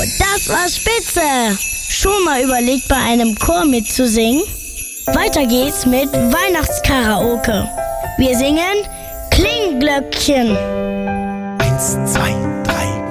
das war spitze! Schon mal überlegt, bei einem Chor mitzusingen? Weiter geht's mit Weihnachtskaraoke. Wir singen Klingglöckchen. 1, 2, 3.